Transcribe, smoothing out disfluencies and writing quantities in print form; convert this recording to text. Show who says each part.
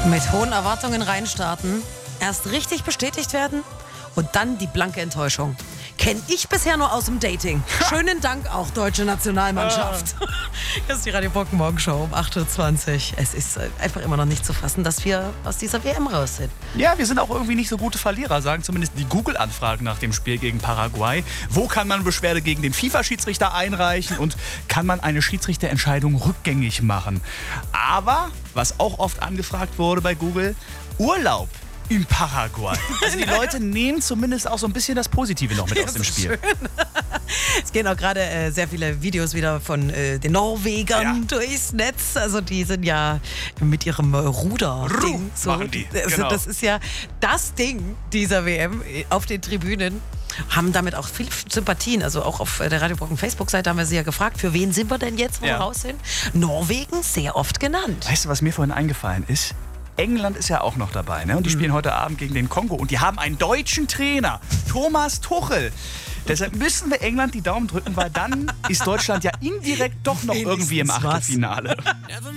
Speaker 1: Mit hohen Erwartungen reinstarten, erst richtig bestätigt werden und dann die blanke Enttäuschung. Kenne ich bisher nur aus dem Dating. Schönen Dank auch, deutsche Nationalmannschaft. Das ist die Radio Brocken Morgenshow um 8.20 Uhr. Es ist einfach immer noch nicht zu fassen, dass wir aus dieser WM raus sind.
Speaker 2: Ja, wir sind auch irgendwie nicht so gute Verlierer, sagen zumindest die Google-Anfragen nach dem Spiel gegen Paraguay. Wo kann man Beschwerde gegen den FIFA-Schiedsrichter einreichen und kann man eine Schiedsrichterentscheidung rückgängig machen? Aber, was auch oft angefragt wurde bei Google, Urlaub in Paraguay. Also die Leute nehmen zumindest auch so ein bisschen das Positive noch mit aus dem Spiel.
Speaker 1: Schön. Es gehen auch gerade sehr viele Videos wieder von den Norwegern durchs Netz. Also die sind ja mit ihrem Ruder-Ding.
Speaker 2: Machen die, genau.
Speaker 1: Das ist ja das Ding dieser WM auf den Tribünen. Haben damit auch viel Sympathien. Also auch auf der Radio Brocken Facebook-Seite haben wir sie ja gefragt, für wen sind wir denn jetzt, wo wir raus sind? Norwegen sehr oft genannt.
Speaker 2: Weißt du, was mir vorhin eingefallen ist? England ist ja auch noch dabei, ne? Und die spielen heute Abend gegen den Kongo. Und die haben einen deutschen Trainer, Thomas Tuchel. Deshalb müssen wir England die Daumen drücken, weil dann ist Deutschland ja indirekt doch noch irgendwie im Achtelfinale.